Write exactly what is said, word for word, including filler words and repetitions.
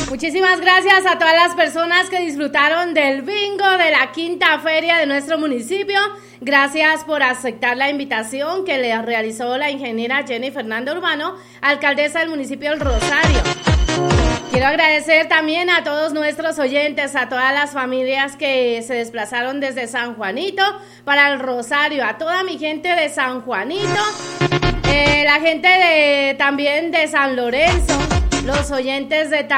Muchísimas gracias a todas las personas que disfrutaron del bingo de la quinta feria de nuestro municipio. Gracias por aceptar la invitación que le realizó la ingeniera Jenny Fernanda Urbano, alcaldesa del municipio del Rosario. Quiero agradecer también a todos nuestros oyentes, a todas las familias que se desplazaron desde San Juanito para el Rosario, a toda mi gente de San Juanito, eh, la gente de, también de San Lorenzo, los oyentes de